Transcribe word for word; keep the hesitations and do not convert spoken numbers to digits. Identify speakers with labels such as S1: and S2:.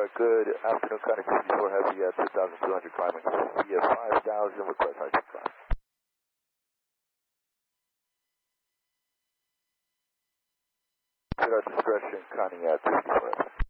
S1: four, good afternoon, Contact fifty-four Heavy at two thousand two hundred climbing via five thousand, request high speed climb. At our discretion, Connie at fifty-four Heavy.